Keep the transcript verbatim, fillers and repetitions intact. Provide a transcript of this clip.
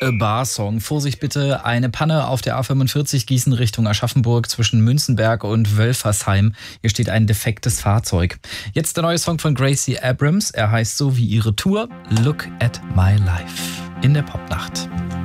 A Bar Song. Vorsicht bitte, eine Panne auf der A fünfundvierzig Gießen Richtung Aschaffenburg zwischen Münzenberg und Wölfersheim. Hier steht ein defektes Fahrzeug. Jetzt der neue Song von Gracie Abrams. Er heißt so wie ihre Tour Look at My Life in der Popnacht.